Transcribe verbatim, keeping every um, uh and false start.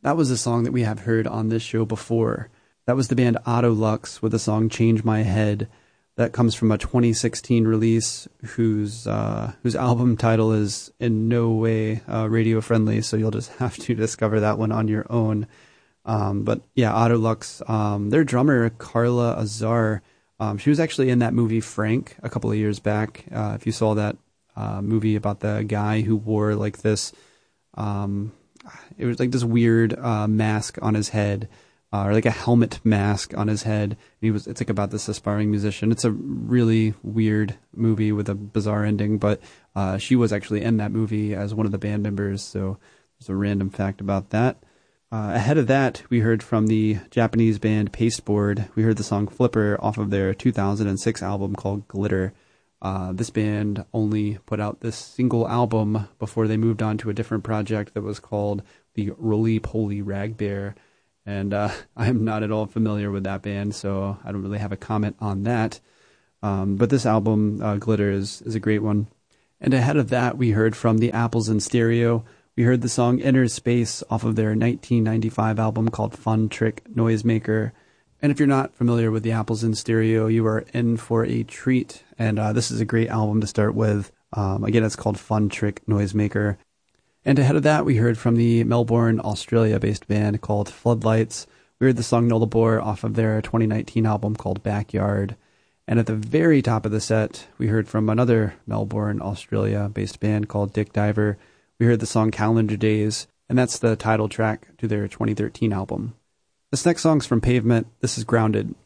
That was a song that we have heard on this show before. That was the band Autolux with the song Change My Head. That comes from a twenty sixteen release whose uh, whose album title is in no way uh, radio friendly, so you'll just have to discover that one on your own. Um, but yeah, Autolux, um, their drummer, Carla Azar, um, she was actually in that movie Frank a couple of years back. Uh, if you saw that uh, movie about the guy who wore like this, um, it was like this weird uh, mask on his head. Uh, or like a helmet mask on his head. And he was, it's like about this aspiring musician. It's a really weird movie with a bizarre ending, but uh, she was actually in that movie as one of the band members, so there's a random fact about that. Uh, ahead of that, we heard from the Japanese band Pasteboard. We heard the song Flipper off of their two thousand six album called Glitter. Uh, this band only put out this single album before they moved on to a different project that was called the Roly Poly Rag Bear. And uh, I am not at all familiar with that band, so I don't really have a comment on that. Um, but this album, uh, Glitter, is, is a great one. And ahead of that, we heard from the Apples in Stereo. We heard the song Inner Space off of their nineteen ninety-five album called Fun Trick Noisemaker. And if you're not familiar with the Apples in Stereo, you are in for a treat. And uh, this is a great album to start with. Um, again, it's called Fun Trick Noisemaker. And ahead of that, we heard from the Melbourne, Australia-based band called Floodlights. We heard the song Nullarbor off of their twenty nineteen album called Backyard. And at the very top of the set, we heard from another Melbourne, Australia-based band called Dick Diver. We heard the song Calendar Days, and that's the title track to their twenty thirteen album. This next song's from Pavement. This is Grounded.